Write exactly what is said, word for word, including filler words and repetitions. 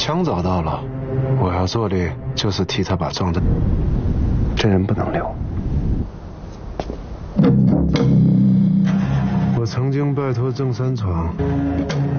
枪找到了，我要做的就是替他把撞的。这人不能留。我曾经拜托郑三闯